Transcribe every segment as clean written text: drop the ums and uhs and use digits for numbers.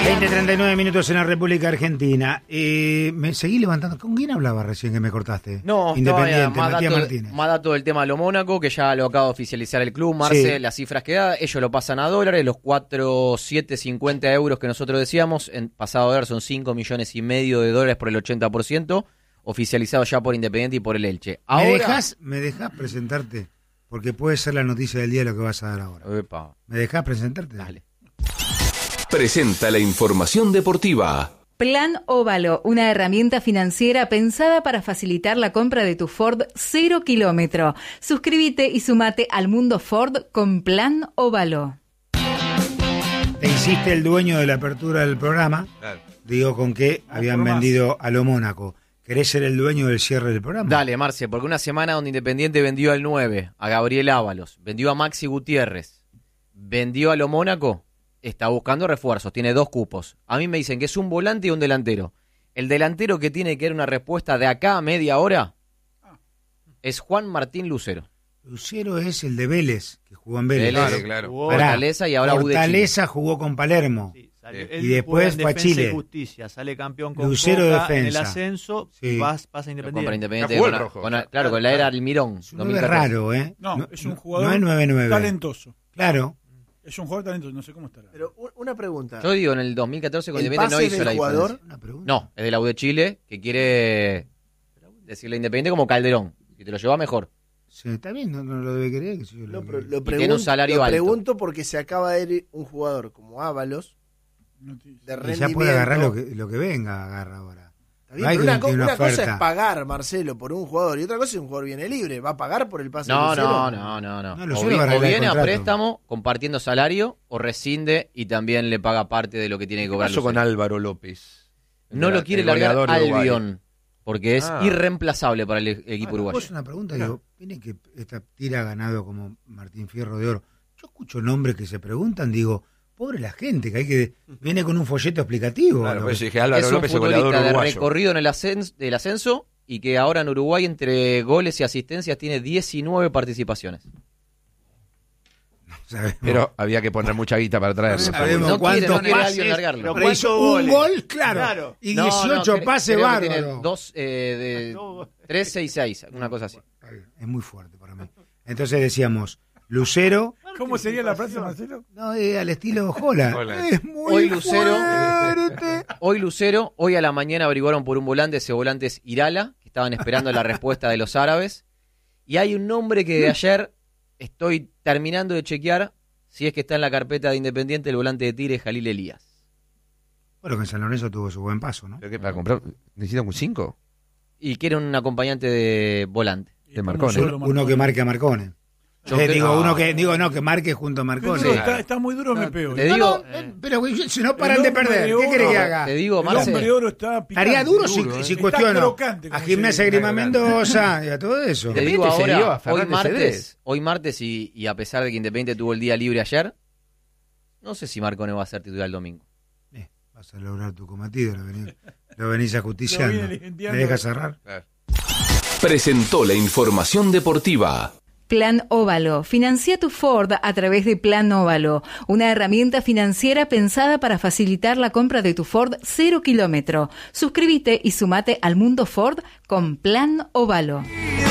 20:39 minutos en la República Argentina. Me seguí levantando. ¿Con quién hablaba recién que me cortaste? No, Independiente, más Matías dato, Martínez. más dato del tema de lo Mónaco, que ya lo acaba de oficializar el club, Marce, Sí. las cifras que da, ellos lo pasan a dólares, los 4.750 euros que nosotros decíamos, en pasado a dólar son 5,5 millones de dólares por el 80%, oficializado ya por Independiente y por el Elche. Ahora, ¿Me dejás presentarte? Porque puede ser la noticia del día lo que vas a dar ahora. Epa, ¿Me dejás presentarte? dale. Presenta la información deportiva. Plan Óvalo, una herramienta financiera pensada para facilitar la compra de tu Ford 0 kilómetro. Suscríbete y sumate al mundo Ford con Plan Óvalo. Te hiciste el dueño de la apertura del programa. Claro. Digo, con que habían vendido a lo Mónaco. ¿Querés ser el dueño del cierre del programa? Dale, Marce, porque una semana donde Independiente vendió al 9, a Gabriel Ábalos, vendió a Maxi Gutiérrez, vendió a lo Mónaco, está buscando refuerzos, tiene 2 cupos. A mí me dicen que es un volante y un delantero. El delantero que tiene que dar una respuesta de acá a media hora es Juan Martín Lucero. Lucero es el de Vélez, que jugó en Vélez. Vélez. Claro. Jugó, Pará, Fortaleza y ahora U de Chile. Fortaleza jugó con Palermo. sí, salió- Y él después juega fue a en Defensa Chile. y Justicia, sale campeón con Lucero Boca defensa. en el ascenso Sí. y pasa a Lo Independiente. compra Independiente. Ya jugó el con la- rojo. con la- claro, con la era Almirón. Es un 9 2014. raro, ¿eh? No, es un jugador No es 9-9. talentoso. Claro. Es un jugador talentoso, no sé cómo estará. Pero una pregunta. Yo digo, en el 2014 con ¿El Independiente no pase hizo del la jugador? diferencia. Una pregunta. No, es de la U de Chile, que quiere decirle a Independiente como Calderón. Si te lo lleva mejor. Sí, está bien, no lo debe querer. Que yo No, lo- pero Y tiene un salario lo alto. pregunto porque se acaba de ir un jugador como Ábalos No de Y ya rendimiento. puede agarrar lo que venga, agarra ahora. Está bien, No hay pero que una, tiene una una cosa oferta. es pagar, Marcelo, por un jugador y otra cosa es un jugador viene libre. ¿Va a pagar por el pase de No, Lucero? no. No, O Lucero bien, va a o arreglar el viene a contrato. préstamo compartiendo salario o rescinde y también le paga parte de lo que tiene que ¿Qué cobrar pasó con Lucero. Álvaro López? No lo quiere largar goleador uruguayo. Albion porque es irreemplazable para el equipo uruguayo. Vos una pregunta, digo, viene que esta tira ha ganado como Martín Fierro de Oro. Yo escucho nombres que se preguntan, digo, pobre la gente, que hay que viene con un folleto explicativo. Claro, ¿no? por eso dije Álvaro Es un López, el goleador futbolista de uruguayo. recorrido en el del ascenso y que ahora en Uruguay entre goles y asistencias tiene 19 participaciones. Sabemos. Pero había que poner mucha guita para traerlo. Sabemos No quiere cuántos Albion pases, largarlo. pero hizo un gol, claro, y 18 pases creo que bárbaros. tiene 2, 13 y 6, una cosa así. Es muy fuerte para mí. Entonces decíamos, Lucero, ¿Cómo sería la frase, Marcelo? no, al estilo Jola. Jola. Es muy Hoy Lucero, fuerte. hoy a la mañana averiguaron por un volante, ese volante es Irala, que estaban esperando la respuesta de los árabes. Y hay un nombre que de ayer estoy terminando de chequear, si es que está en la carpeta de Independiente, el volante de Tigre, Jalil Elías. Bueno, que en San Lorenzo tuvo su buen paso, ¿no? ¿Pero qué, para comprar? ¿Necesitan un 5? Y quiere un acompañante de volante. De Marcone. Uno que marque a Marcone. Yo creo- Que marque junto a Marcone. Duro, está muy duro, me pego. Te digo, Pero si no paran el de hombre perder, de ¿qué oro- querés que haga? te digo, El Marce, hombre de oro está picante. Estaría duro si Está cuestiono crocante, a como Gimnasia se dice. Grima Mendoza y a todo eso. te digo Independiente se dio a ahora, Fernández hoy martes y a pesar de que Independiente tuvo el día libre ayer, no sé si Marcone va a ser titular el domingo. Vas a lograr tu cometido, lo venís ajusticiando. Lo ¿Me viene lidiando. dejas cerrar? Presentó la información deportiva. Plan Óvalo. Financia tu Ford a través de Plan Óvalo, una herramienta financiera pensada para facilitar la compra de tu Ford 0 kilómetro. Suscríbete y sumate al mundo Ford con Plan Óvalo.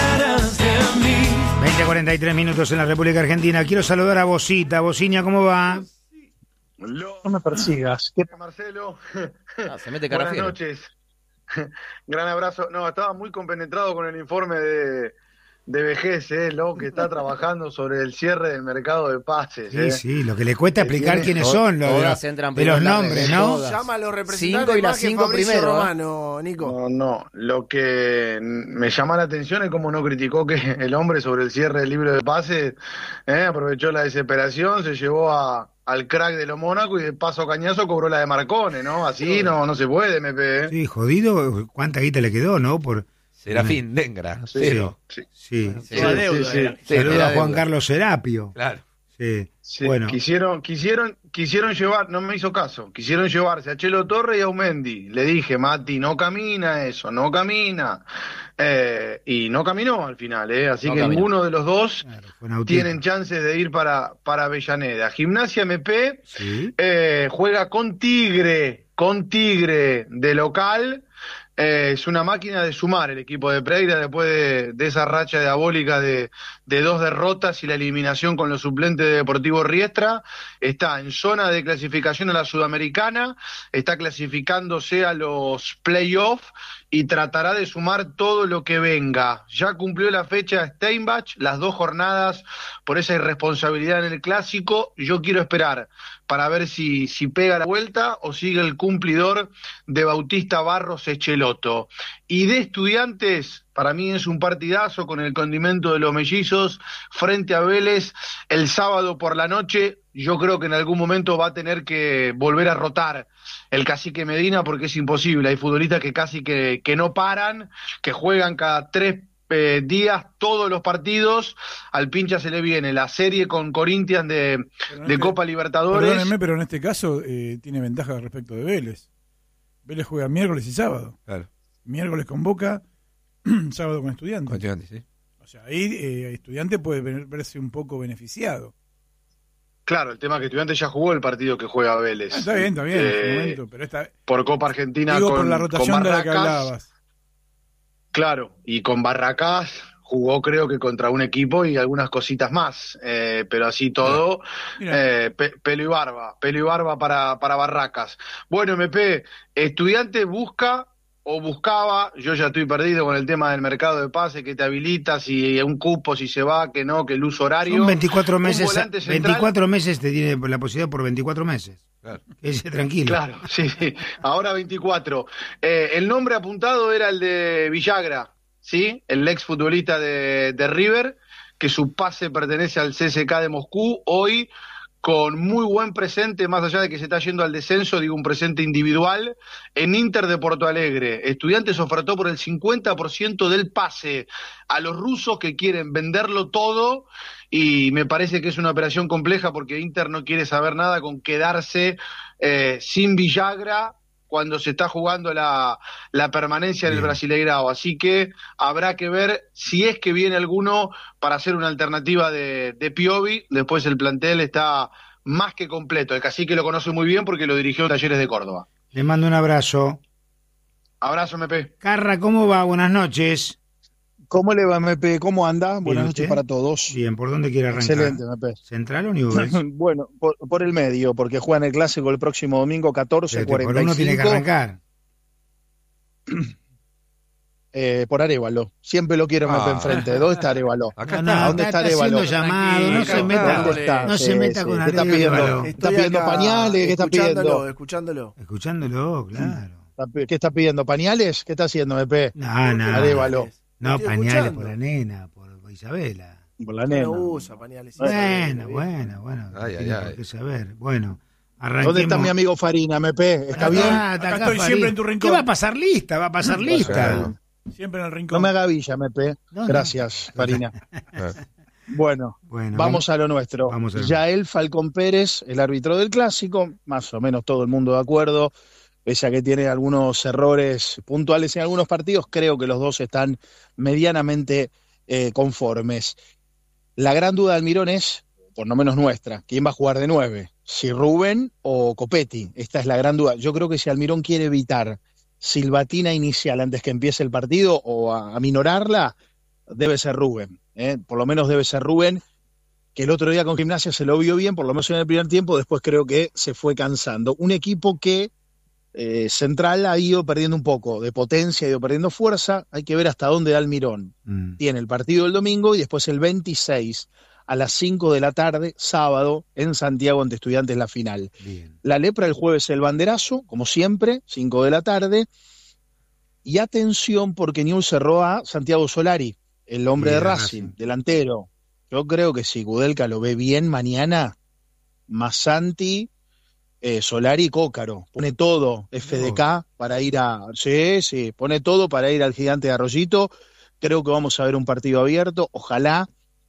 20:43 minutos en la República Argentina. Quiero saludar a Bocita. Bociña, ¿cómo va? No me persigas. Marcelo, Se mete buenas Carafiero. noches. Gran abrazo. No, estaba muy compenetrado con el informe de vejez, lo que está trabajando sobre el cierre del mercado de pases. Sí, lo que le cuesta explicar tiene- quiénes son todas entran de los primero en la nombres, red, ¿no? todas. Llama a los representantes 5 y las más que 5 Fabricio primero, Romano, Nico. No, lo que me llama la atención es cómo no criticó que el hombre sobre el cierre del libro de pases, aprovechó la desesperación, se llevó al crack de los Mónaco y de paso a cañazo cobró la de Marcone, ¿no? Así no se puede, MP. Sí, jodido. ¿Cuánta guita le quedó, no? Serafín Dengra. Sí, Cero. sí. Sí. Toda deuda, sí. era. Saludos era a Juan deuda. Carlos Serapio. Claro. Sí. Sí, Bueno. quisieron llevar, no me hizo caso, quisieron llevarse a Chelo Torre y a Aumendi. Le dije, Mati, no camina eso, no camina. Y no caminó al final, así No que caminó. ninguno de los dos Claro, fue un autito. tienen chances de ir para Avellaneda. Gimnasia MP Sí. juega con Tigre de local. Es una máquina de sumar el equipo de Pereira después de esa racha diabólica de 2 derrotas y la eliminación con los suplentes de Deportivo Riestra. Está en zona de clasificación a la Sudamericana, está clasificándose a los playoffs y tratará de sumar todo lo que venga. Ya cumplió la fecha Steinbach, las 2 jornadas por esa irresponsabilidad en el Clásico. Yo quiero esperar para ver si pega la vuelta o sigue el cumplidor de Bautista Barros Echeloto. Y de Estudiantes, para mí es un partidazo con el condimento de los mellizos frente a Vélez el sábado por la noche. Yo creo que en algún momento va a tener que volver a rotar el Cacique Medina porque es imposible. Hay futbolistas que casi que no paran, que juegan cada 3 días todos los partidos. Al pincha se le viene la serie con Corinthians de Copa Libertadores. Perdónenme, pero en este caso tiene ventaja respecto de Vélez. Vélez juega miércoles y sábado. Claro. Miércoles con Boca, sábado con Estudiantes. Con Estudiantes, sí. O sea, ahí Estudiantes puede verse un poco beneficiado. Claro, el tema es que Estudiantes ya jugó el partido que juega Vélez. Está bien, en su momento, pero esta, por Copa Argentina digo, con, por la rotación con de la que Barracas. hablabas. Claro, y con Barracás jugó creo que contra un equipo y algunas cositas más, pero así todo, Mira. pelo y barba para Barracas. Bueno, MP, Estudiantes buscaba, yo ya estoy perdido con el tema del mercado de pase, que te habilita, si un cupo, si se va, que no, que el uso horario. Son 24 Un meses, volante central. 24 meses te tiene la posibilidad por 24 meses. Claro. Ese tranquilo. Claro, sí, ahora 24. El nombre apuntado era el de Villagra, ¿sí? El ex futbolista de River, que su pase pertenece al CSKA de Moscú, hoy con muy buen presente, más allá de que se está yendo al descenso, digo un presente individual, en Inter de Porto Alegre. Estudiantes ofertó por el 50% del pase a los rusos que quieren venderlo todo, y me parece que es una operación compleja porque Inter no quiere saber nada con quedarse sin Villagra cuando se está jugando la permanencia en el Brasileirao. Así que habrá que ver si es que viene alguno para hacer una alternativa de Piovi. Después el plantel está más que completo. El Cacique lo conoce muy bien porque lo dirigió en Talleres de Córdoba. Le mando un abrazo. Abrazo, MP. Carra, ¿cómo va? Buenas noches. ¿Cómo le va, MP? ¿Cómo anda? Bien, Buenas noches ¿usted? para todos. Bien, ¿por dónde quiere arrancar? Excelente, MP. ¿Central o Newell's? Bueno, por el medio, porque juegan el Clásico el próximo domingo 14:45. Por uno tiene que arrancar. Por Arévalo. Siempre lo quiero MP enfrente. ¿Dónde está Arévalo? Acá No, está. ¿Dónde acá está está haciendo Arévalo? llamado, no se Tranquilo, meta, ¿Dónde está? no se meta con ¿Qué está pidiendo? Arévalo. ¿Está pidiendo pañales? ¿Qué está pidiendo? Escuchándolo. Escuchándolo, claro. ¿Qué está pidiendo? ¿Pañales? ¿Qué está haciendo, MP? No, Arévalo. No, Estoy pañales escuchando. por la nena, por Isabela. Por la No nena. usa pañales. Bueno. Ay, tiene ay. por qué saber. Bueno, arranquemos. ¿Dónde está mi amigo Farina, MP? ¿Está bien? Acá estoy Farid. siempre en tu rincón. ¿Qué va a pasar lista? Va a pasar lista. Claro. Siempre en el rincón. No me haga villa, MP. No, no. Gracias, Farina. Bueno, Bueno, vamos a lo nuestro. vamos a lo Yael Falcón Pérez, el árbitro del Clásico, más o menos todo el mundo de acuerdo, pese a que tiene algunos errores puntuales en algunos partidos, creo que los dos están medianamente conformes. La gran duda de Almirón es, por lo menos nuestra, ¿quién va a jugar de 9? Si Rubén o Copetti. Esta es la gran duda. Yo creo que si Almirón quiere evitar silbatina inicial antes que empiece el partido o aminorarla, debe ser Rubén. Por lo menos debe ser Rubén, que el otro día con Gimnasia se lo vio bien, por lo menos en el primer tiempo, después creo que se fue cansando. Un equipo que Central ha ido perdiendo un poco de potencia, ha ido perdiendo fuerza, hay que ver hasta dónde da Almirón. Tiene el partido el domingo y después el 26 a las 5 de la tarde, sábado, en Santiago ante Estudiantes la final. Bien. La Lepra el jueves el banderazo, como siempre, 5 de la tarde. Y atención porque Newell's cerró a Santiago Solari, el hombre Bien, de Racing, delantero. Yo creo que si Kudelka lo ve bien mañana, Massanti, Solari y Cócaro. Pone todo FDK para ir a... Sí, pone todo para ir al Gigante de Arroyito. Creo que vamos a ver un partido abierto. Ojalá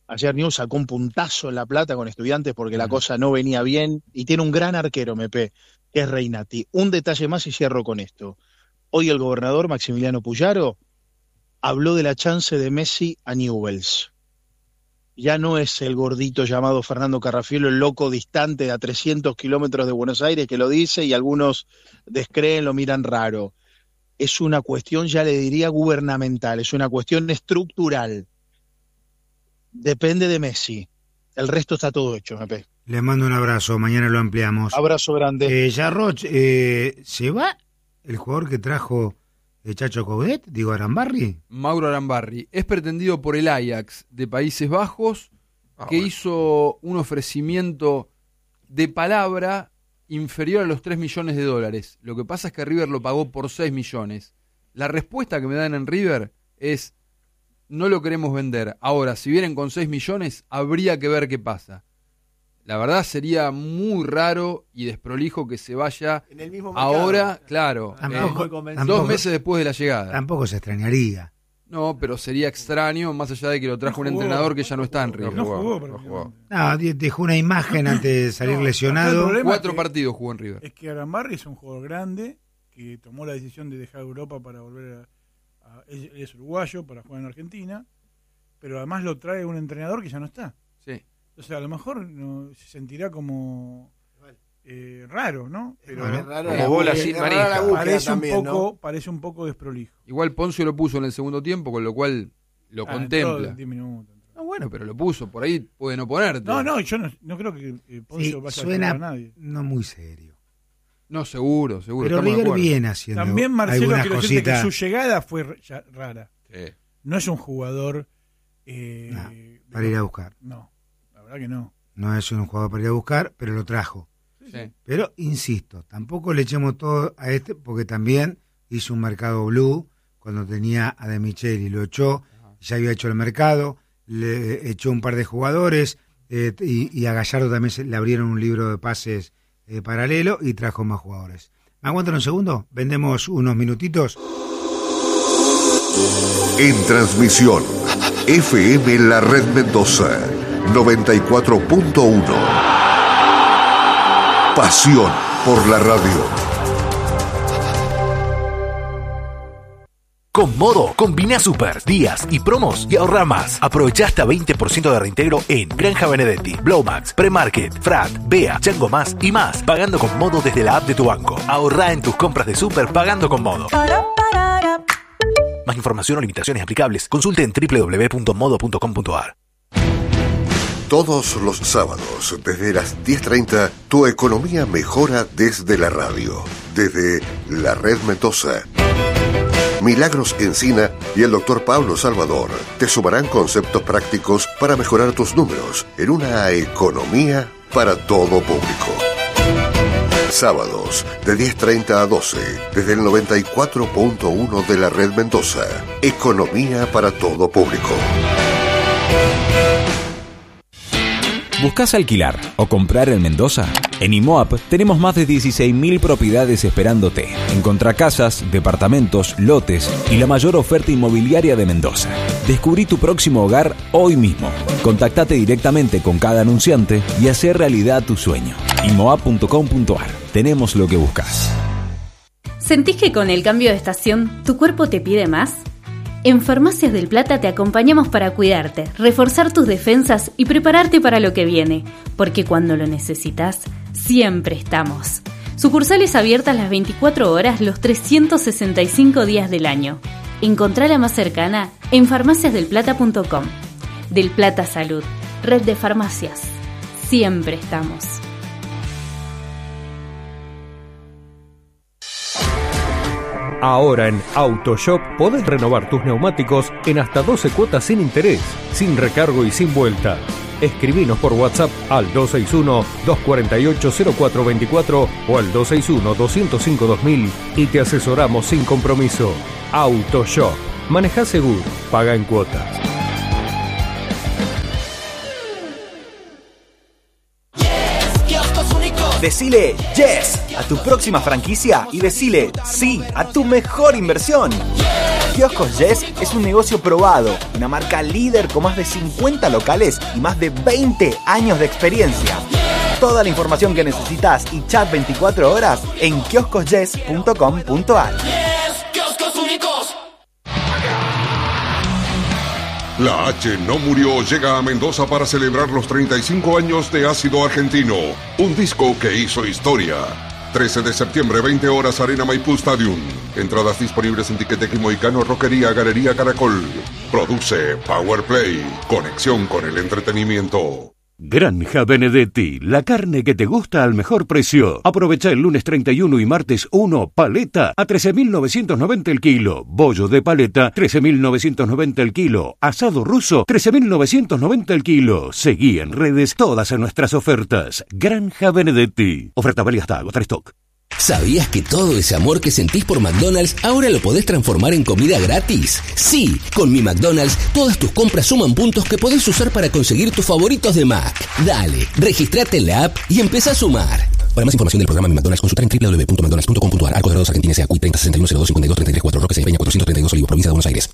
Ayer News sacó un puntazo en La Plata con Estudiantes porque la cosa no venía bien. Y tiene un gran arquero, MP, que es Reynati. Un detalle más y cierro con esto. Hoy el gobernador Maximiliano Puyaro habló de la chance de Messi a Newell's. Ya no es el gordito llamado Fernando Carrafielo, el loco distante a 300 kilómetros de Buenos Aires que lo dice y algunos descreen, lo miran raro. Es una cuestión, ya le diría, gubernamental, es una cuestión estructural. Depende de Messi. El resto está todo hecho, MP. Le mando un abrazo, mañana lo ampliamos. Abrazo grande. Jarroch, ¿se va el jugador que trajo Chacho Coudet, digo Arambarri? Mauro Arambarri es pretendido por el Ajax de Países Bajos, que hizo un ofrecimiento de palabra inferior a los 3 millones de dólares. Lo que pasa es que River lo pagó por 6 millones. La respuesta que me dan en River es: no lo queremos vender. Ahora, si vienen con 6 millones, habría que ver qué pasa. La verdad sería muy raro y desprolijo que se vaya en el mismo mercado. Ahora, claro, Tampoco, 2 meses después de la llegada. Tampoco se extrañaría. No, pero sería extraño, más allá de que lo trajo un entrenador que ya no está en River. No jugó. No, dejó una imagen antes de salir lesionado. 4 partidos jugó en River. Es que Arambarri es un jugador grande que tomó la decisión de dejar Europa para volver él es uruguayo, para jugar en Argentina, pero además lo trae un entrenador que ya no está. Sí. O sea, a lo mejor se sentirá como raro, ¿no? Pero raro, como bola sin manija. Parece un poco desprolijo. Igual Poncio lo puso en el segundo tiempo, con lo cual lo contempla. 10 minutos. No, bueno, pero lo puso. Por ahí puede no ponerte. No, yo no creo que Poncio vaya suena a a nadie. No muy serio. No, seguro. Pero River viene haciendo también Marcelo, algunas quiero decirte cositas. que su llegada fue rara. Sí. No es un jugador para ir a buscar. No, la verdad que no. No es un jugador para ir a buscar, pero lo trajo. Sí. Pero, insisto, tampoco le echemos todo a este, porque también hizo un mercado blue cuando tenía a De Micheli, lo echó, ya había hecho el mercado, le echó un par de jugadores, y a Gallardo también le abrieron un libro de pases paralelo y trajo más jugadores. ¿Me aguantan un segundo? Vendemos unos minutitos. En transmisión, FM La Red Mendoza, 94.1. Pasión por la radio. Con Modo, combina super, días y promos y ahorra más. Aprovecha hasta 20% de reintegro en Granja Benedetti, Blowmax, Premarket, Frat, Bea, Chango Más y más. Pagando con Modo desde la app de tu banco. Ahorra en tus compras de super pagando con Modo. Más información o limitaciones aplicables, consulte en www.modo.com.ar. Todos los sábados, desde las 10:30, tu economía mejora desde la radio. Desde La Red Mendoza. Milagros Encina y el doctor Pablo Salvador te sumarán conceptos prácticos para mejorar tus números en una economía para todo público. Sábados de 10:30 a 12 desde el 94.1 de la Red Mendoza. Economía para todo público. ¿Buscás alquilar o comprar en Mendoza? En IMOAP tenemos más de 16.000 propiedades esperándote. Encontrá casas, departamentos, lotes y la mayor oferta inmobiliaria de Mendoza. Descubrí tu próximo hogar hoy mismo. Contactate directamente con cada anunciante y hacé realidad tu sueño. IMOAP.com.ar. Tenemos lo que buscas. ¿Sentís que con el cambio de estación tu cuerpo te pide más? En Farmacias del Plata te acompañamos para cuidarte, reforzar tus defensas y prepararte para lo que viene, porque cuando lo necesitas, siempre estamos. Sucursales abiertas las 24 horas, los 365 días del año. Encontrá la más cercana en farmaciasdelplata.com. Del Plata Salud, red de farmacias. Siempre estamos. Ahora en AutoShop podés renovar tus neumáticos en hasta 12 cuotas sin interés, sin recargo y sin vuelta. Escribinos por WhatsApp al 261-248-0424 o al 261-205-2000 y te asesoramos sin compromiso. AutoShop. Manejá seguro, paga en cuotas. Kioscos únicos, Decile yes a tu próxima franquicia y decile sí a tu mejor inversión. Kioscos Yes es un negocio probado, una marca líder con más de 50 locales y más de 20 años de experiencia. Toda la información que necesitas y chat 24 horas en kioscosyes.com.ar. La H no murió llega a Mendoza para celebrar los 35 años de Ácido Argentino, un disco que hizo historia. 13 de septiembre, 20 horas, Arena Maipú Stadium. Entradas disponibles en Tiquetex Moicano, Roquería, Galería Caracol. Produce Power Play, conexión con el entretenimiento. Granja Benedetti, la carne que te gusta al mejor precio. Aprovecha el lunes 31 y martes 1, paleta a 13.990 el kilo. Bollo de paleta, 13.990 el kilo. Asado ruso, 13.990 el kilo. Seguí en redes todas nuestras ofertas. Granja Benedetti. Oferta válida hasta agotar stock. ¿Sabías que todo ese amor que sentís por McDonald's ahora lo podés transformar en comida gratis? Sí, con Mi McDonald's todas tus compras suman puntos que podés usar para conseguir tus favoritos de Mac. Dale, registrate en la app y empezá a sumar. Para más información del programa Mi McDonald's, consultar en www.mcdonalds.com.ar. Arcos Dorados, Argentina, SACUI 306102523334, Roque Peña 432 Olivos, provincia de Buenos Aires.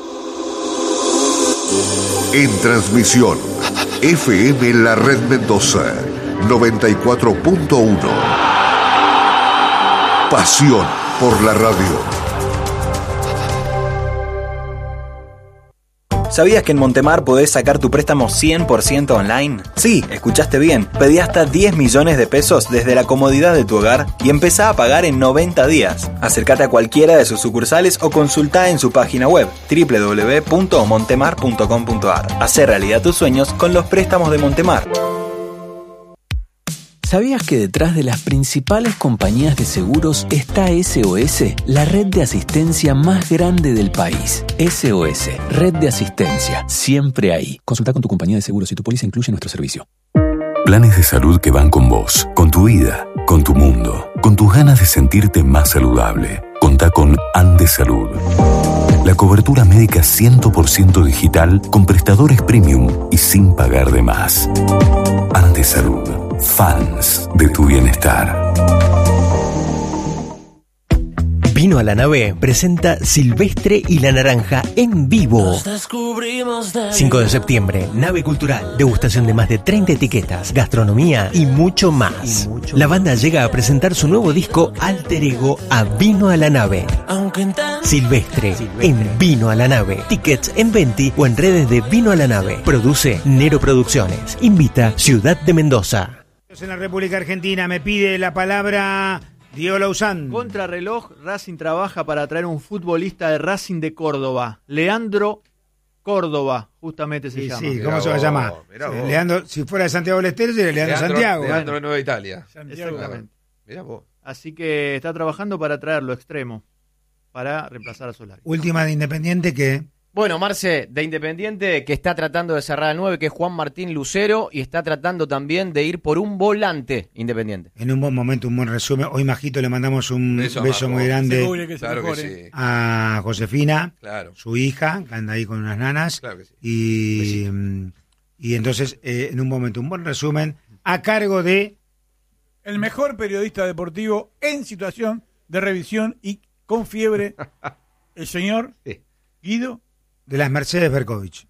En transmisión, FM La Red Mendoza, 94.1. Pasión por la radio. ¿Sabías que en Montemar podés sacar tu préstamo 100% online? Sí, escuchaste bien. Pedí hasta 10 millones de pesos desde la comodidad de tu hogar y empezá a pagar en 90 días. Acércate a cualquiera de sus sucursales o consultá en su página web www.montemar.com.ar. Hacé realidad tus sueños con los préstamos de Montemar. ¿Sabías que detrás de las principales compañías de seguros está SOS, la red de asistencia más grande del país? SOS, red de asistencia, siempre ahí. Consulta con tu compañía de seguros si tu póliza incluye nuestro servicio. Planes de salud que van con vos, con tu vida, con tu mundo, con tus ganas de sentirte más saludable. Contá con Andes Salud. La cobertura médica 100% digital con prestadores premium y sin pagar de más. Andes Salud. Fans de tu bienestar. Vino a la Nave presenta Silvestre y la Naranja en vivo. 5 de septiembre, Nave Cultural, degustación de más de 30 etiquetas, gastronomía y mucho más. La banda llega a presentar su nuevo disco Alter Ego a Vino a la Nave. Silvestre en Vino a la Nave. Tickets en Venti o en redes de Vino a la Nave. Produce Nero Producciones. Invita Ciudad de Mendoza. En la República Argentina me pide la palabra Diego Lauzán. Contrarreloj, Racing trabaja para traer un futbolista de Racing de Córdoba. Leandro Córdoba, justamente se llama. Sí, ¿cómo se va a llamar? Leandro, si fuera de Santiago del Estero, sería Leandro Santiago. Leandro de Nueva Italia. Exactamente. Mirá vos. Así que está trabajando para traerlo extremo, para reemplazar a Solari. Última de Independiente que... Bueno, Marce, de Independiente, que está tratando de cerrar el 9, que es Juan Martín Lucero, y está tratando también de ir por un volante Independiente. En un buen momento, un buen resumen. Hoy, Majito, le mandamos un beso muy grande a Josefina, su hija, que anda ahí con unas nanas. Claro que sí. Y entonces, en un momento, un buen resumen a cargo de... El mejor periodista deportivo en situación de revisión y con fiebre, el señor Guido de las Mercedes Berkovich.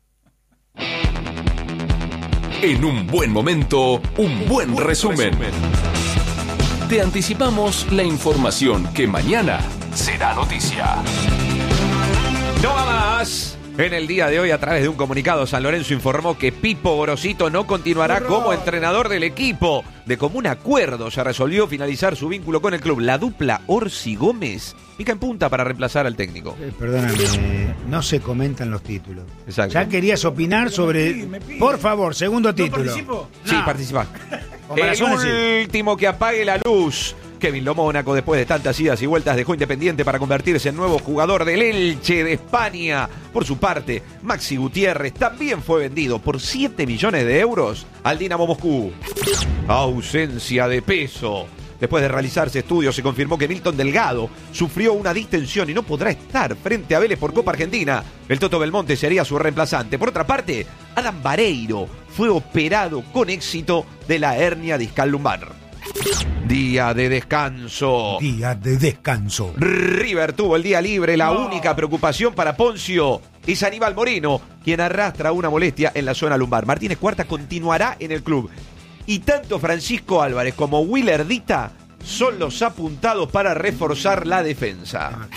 En un buen momento, un buen resumen. Te anticipamos la información que mañana será noticia. No va más. En el día de hoy, a través de un comunicado, San Lorenzo informó que Pipo Gorosito no continuará como entrenador del equipo. De común acuerdo se resolvió finalizar su vínculo con el club. La dupla Orsi Gómez pica en punta para reemplazar al técnico. Perdóname, no se comentan los títulos. Exacto. Ya querías opinar sobre... Por favor, segundo título. ¿Participo? Sí, participa. El último que apague la luz. Kevin Lo Mónaco, después de tantas idas y vueltas, dejó Independiente para convertirse en nuevo jugador del Elche de España. Por su parte, Maxi Gutiérrez también fue vendido por 7 millones de euros al Dinamo Moscú. Ausencia de peso. Después de realizarse estudios, se confirmó que Milton Delgado sufrió una distensión y no podrá estar frente a Vélez por Copa Argentina. El Toto Belmonte sería su reemplazante. Por otra parte, Adam Vareiro fue operado con éxito de la hernia discal lumbar. Día de descanso. Día de descanso. River tuvo el día libre. La única preocupación para Poncio es Aníbal Moreno, quien arrastra una molestia en la zona lumbar. Martínez Cuarta continuará en el club. Y tanto Francisco Álvarez como Willardita son los apuntados para reforzar la defensa.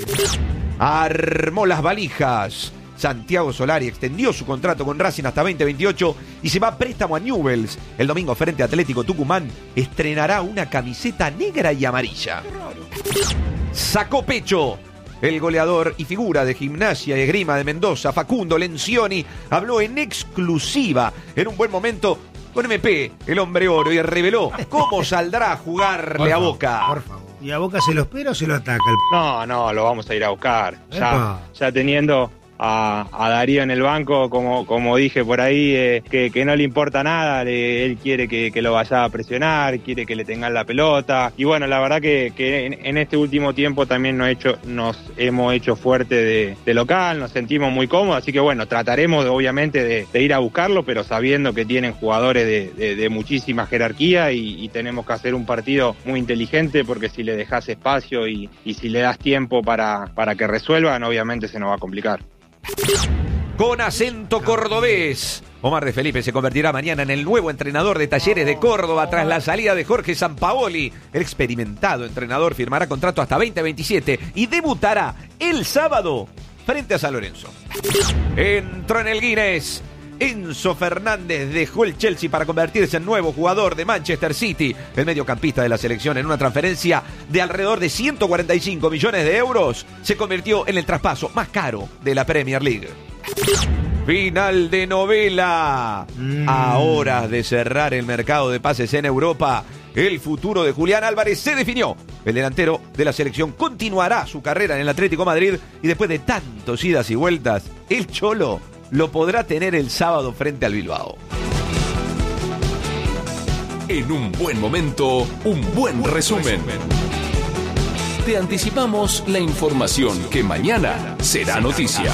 Armó las valijas. Santiago Solari extendió su contrato con Racing hasta 2028 y se va a préstamo a Newell's. El domingo frente a Atlético Tucumán estrenará una camiseta negra y amarilla. Sacó pecho. El goleador y figura de Gimnasia y Esgrima de Mendoza, Facundo Lencioni, habló en exclusiva en un buen momento con MP, el hombre oro, y reveló cómo saldrá a jugarle a Boca. Por favor. ¿Y a Boca se lo espera o se lo ataca? No, lo vamos a ir a buscar. Ya teniendo a Darío en el banco, como dije por ahí, que no le importa nada, él quiere que lo vaya a presionar, quiere que le tengan la pelota. Y bueno, la verdad que en este último tiempo también nos hemos hecho fuerte de local, nos sentimos muy cómodos, así que bueno, trataremos obviamente de ir a buscarlo, pero sabiendo que tienen jugadores de muchísima jerarquía y tenemos que hacer un partido muy inteligente, porque si le dejas espacio y si le das tiempo para que resuelvan, obviamente se nos va a complicar. Con acento cordobés, Omar de Felipe se convertirá mañana en el nuevo entrenador de Talleres de Córdoba tras la salida de Jorge Sampaoli. El experimentado entrenador firmará contrato hasta 2027 y debutará el sábado frente a San Lorenzo. Entró en el Guinness. Enzo Fernández dejó el Chelsea para convertirse en nuevo jugador de Manchester City. El mediocampista de la selección, en una transferencia de alrededor de 145 millones de euros, se convirtió en el traspaso más caro de la Premier League. Final de novela. A horas de cerrar el mercado de pases en Europa, el futuro de Julián Álvarez se definió. El delantero de la selección continuará su carrera en el Atlético Madrid y después de tantos idas y vueltas, el Cholo lo podrá tener el sábado frente al Bilbao. En un buen momento, un buen resumen. Te anticipamos la información que mañana será noticia.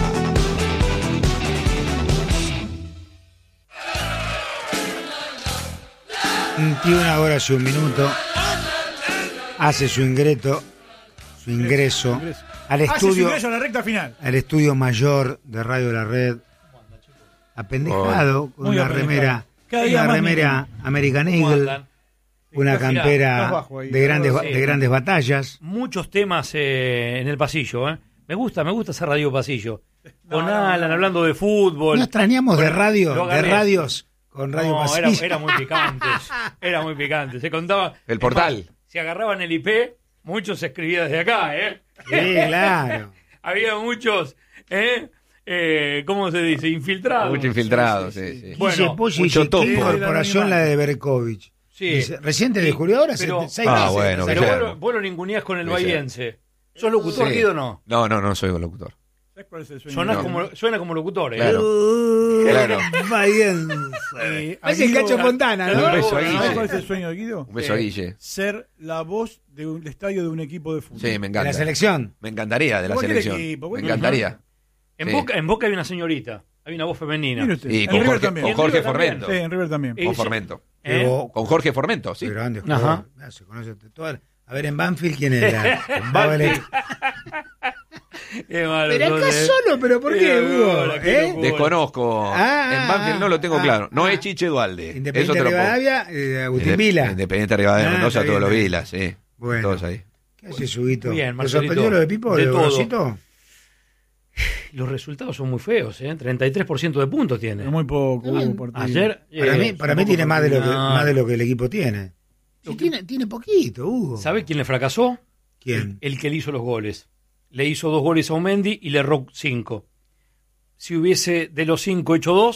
Horas y un minuto. Hace su ingreso al estudio, a la recta final. al estudio mayor de Radio La Red, apendejado, con una remera American Eagle, una campera de grandes batallas. Muchos temas en el pasillo, ¿eh? Me gusta hacer radio pasillo. Con Alan hablando de fútbol. No extrañamos de radios con Radio Pasillo. Era muy picante. Se contaba. El portal. Se agarraban el IP, muchos se escribían desde acá, ¿eh? Sí, claro. Había muchos, ¿cómo se dice? Infiltrados. Mucho infiltrado, sí. Bueno, mucho topo. Incorporación la de Berkovich. Sí. Dice, recién te descubrió ahora, pero, 6 meses. Bueno, pero vos lo ninguneás con el bahiense. ¿Sos locutor, Guido, o no? No soy locutor. ¿Sabes cuál es el sueño? Suena como locutor, ¿eh? Claro. Es el Cacho Fontana, ¿no? Un beso a ¿Sabes Guille. cuál es el sueño de Guido? Un beso a Guille. Ser la voz del estadio de un equipo de fútbol. Sí, me encanta. ¿De la selección? Me encantaría, de la Cualquier selección. equipo, Me encantaría. En Boca hay una señorita, hay una voz femenina. Y en con River también. con Jorge Formento. Sí, en River también. Con Formento. Pero- Con Jorge Formento, sí. Qué grande jugador. Se conoce toda. A ver, en Banfield, ¿quién era? En Banfield. Qué malo, Pero acá entonces. solo, ¿pero por qué, Hugo? Desconozco. En Banfield no lo tengo claro. No es Chiche Dualde. Independiente Eso te lo puedo. Rivadavia, Agustín Vila. Independiente Rivadavia, Mendoza, está todos los bien. Vilas, sí. Bueno. Todos ahí. ¿Qué hace Subito? Bien, ¿Te Marcelito. sorprendió lo de Pipo? De ¿De todo. Gorosito? Los resultados son muy feos, ¿eh? 33% de puntos tiene. Es muy poco. Ayer. Para mí tiene más de lo que el equipo tiene. Sí, tiene poquito, Hugo. ¿Sabe quién le fracasó? ¿Quién? El que le hizo los goles. Le hizo 2 goles a Mendy y le erró 5. Si hubiese de los 5 hecho 2,